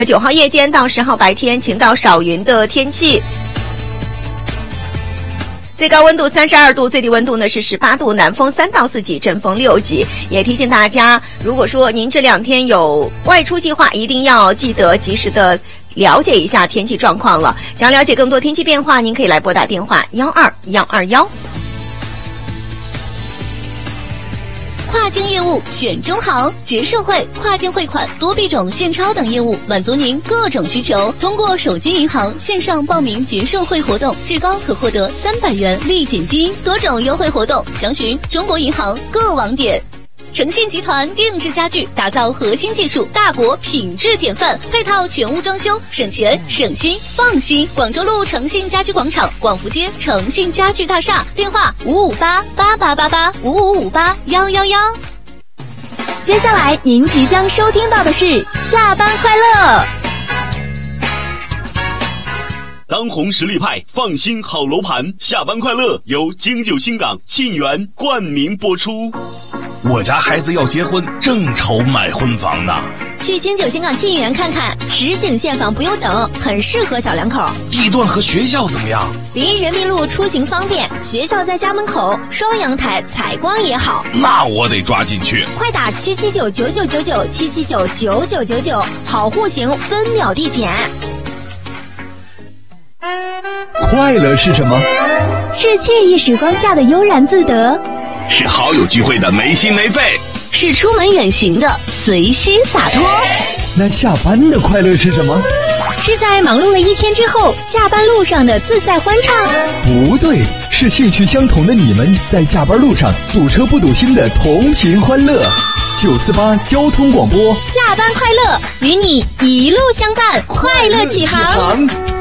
9号夜间到10号白天晴到少云的天气。最高温度32度，最低温度呢是18度，南风3到4级，阵风6级。也提醒大家，如果说您这2天有外出计划，一定要记得及时的了解一下天气状况了。想了解更多天气变化，您可以来拨打电话12121。 跨境业务选中行，结社会、跨境汇款、多币种、现钞等业务满足您各种需求。通过手机银行线上报名结社会活动，至高可获得300元立减金，多种优惠活动详询中国银行各网点。诚信集团定制家具，打造核心技术大国品质典范，配套全屋装修，省钱省心放心。广州路诚信家居广场，广福街诚信家具大厦，电话558888855581111。 接下来您即将收听到的是下班快乐。 当红实力派，放心好楼盘，下班快乐由京九新港沁园冠名播出。 我家孩子要结婚，正愁买婚房呢。 去京九新港沁园看看，实景现房不用等，很适合小两口。 地段和学校怎么样？ 离人民路出行方便，学校在家门口，双阳台，采光也好。 那我得抓紧去。 快打7799999，7799999，好户型，分秒递减。 快乐是什么？ 是惬意时光下的悠然自得， 是好友聚会的没心没肺， 是出门远行的随心洒脱。 那下班的快乐是什么？ 是在忙碌了一天之后，下班路上的自在欢畅。 不对，是兴趣相同的你们在下班路上堵车不堵心的同频欢乐。948交通广播， 下班快乐，与你一路相伴，快乐启航。